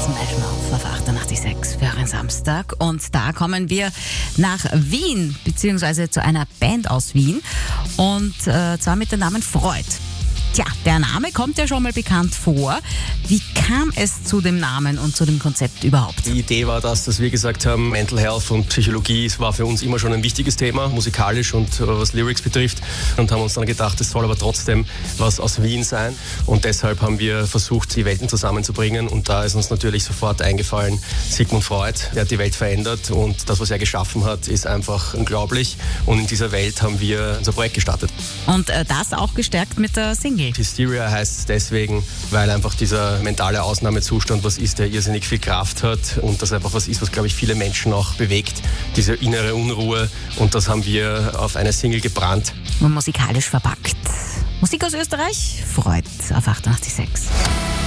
Smash Mouth auf 88.6 für einen Samstag. Und da kommen wir nach Wien, beziehungsweise zu einer Band aus Wien. Und zwar mit dem Namen Freud. Tja, der Name kommt ja schon mal bekannt vor. Wie kam es zu dem Namen und zu dem Konzept überhaupt? Die Idee war das, dass wir gesagt haben, Mental Health und Psychologie war für uns immer schon ein wichtiges Thema, musikalisch und was Lyrics betrifft. Und haben uns dann gedacht, es soll aber trotzdem was aus Wien sein. Und deshalb haben wir versucht, die Welten zusammenzubringen. Und da ist uns natürlich sofort eingefallen, Sigmund Freud, der hat die Welt verändert. Und das, was er geschaffen hat, ist einfach unglaublich. Und in dieser Welt haben wir unser Projekt gestartet. Und das auch gestärkt mit der Single. Hysteria heißt es deswegen, weil einfach dieser mentale Ausnahmezustand was ist, der irrsinnig viel Kraft hat und das einfach was ist, was, glaube ich, viele Menschen auch bewegt, diese innere Unruhe, und das haben wir auf eine Single gebrannt. Und musikalisch verpackt. Musik aus Österreich, Freud auf 88.6.